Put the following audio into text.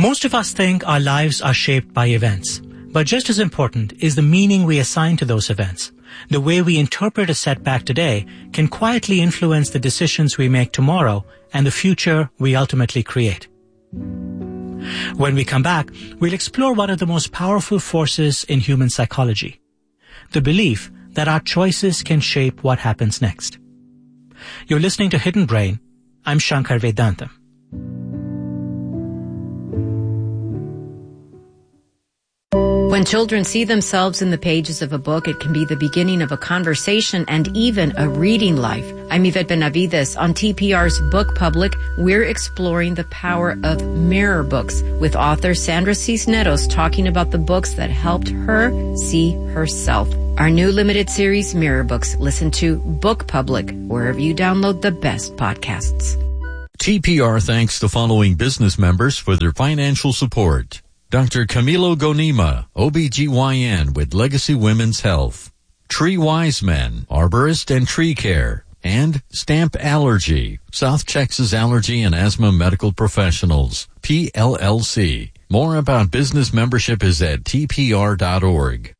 Most of us think our lives are shaped by events, but just as important is the meaning we assign to those events. The way we interpret a setback today can quietly influence the decisions we make tomorrow and the future we ultimately create. When we come back, we'll explore one of the most powerful forces in human psychology, the belief that our choices can shape what happens next. You're listening to Hidden Brain. I'm Shankar Vedantam. When children see themselves in the pages of a book, it can be the beginning of a conversation and even a reading life. I'm Yvette Benavides. On TPR's Book Public, we're exploring the power of mirror books with author Sandra Cisneros talking about the books that helped her see herself. Our new limited series, Mirror Books. Listen to Book Public wherever you download the best podcasts. TPR thanks the following business members for their financial support. Dr. Camilo Gonima, OBGYN with Legacy Women's Health. Tree Wise Men, Arborist and Tree Care. And Stamp Allergy, South Texas Allergy and Asthma Medical Professionals, PLLC. More about business membership is at tpr.org.